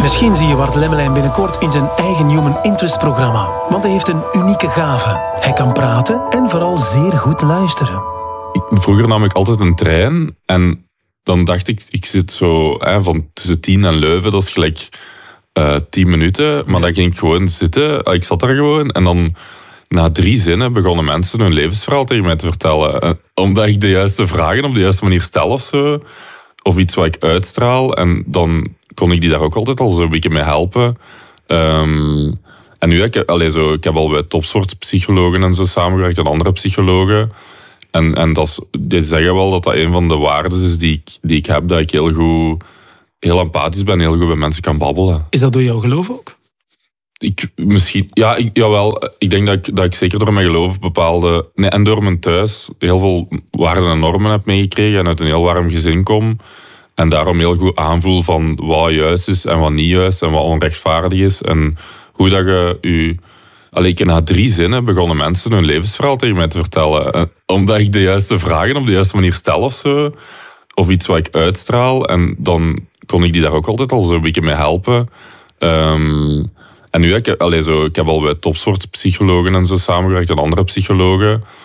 Misschien zie je Bart Lemmelijn binnenkort in zijn eigen Human Interest programma. Want hij heeft een unieke gave. Hij kan praten en vooral zeer goed luisteren. Vroeger nam ik altijd een trein en dan dacht ik zit zo van tussen 10 en Leuven, dat is gelijk 10 minuten. Maar dan ging ik gewoon zitten, ik zat daar gewoon en dan na 3 zinnen begonnen mensen hun levensverhaal tegen mij te vertellen. Omdat ik de juiste vragen op de juiste manier stel of zo. Of iets wat ik uitstraal. En dan kon ik die daar ook altijd al zo'n beetje mee helpen. En nu, ik heb al bij topsportpsychologen en zo samengewerkt en andere psychologen. En die zeggen wel dat dat een van de waarden is die ik heb. Dat ik heel empathisch ben, heel goed bij mensen kan babbelen. Is dat door jouw geloof ook? Jawel. Ik denk dat ik zeker door mijn geloof bepaalde... Nee, en door mijn thuis heel veel waarden en normen heb meegekregen en uit een heel warm gezin kom. En daarom heel goed aanvoel van wat juist is en wat niet juist en wat onrechtvaardig is. En hoe dat je... Na 3 zinnen begonnen mensen hun levensverhaal tegen mij te vertellen. Omdat ik de juiste vragen op de juiste manier stel of zo. Of iets wat ik uitstraal. En dan kon ik die daar ook altijd al zo'n beetje mee helpen. En nu, ik heb al bij topsportpsychologen en zo samengewerkt en andere psychologen.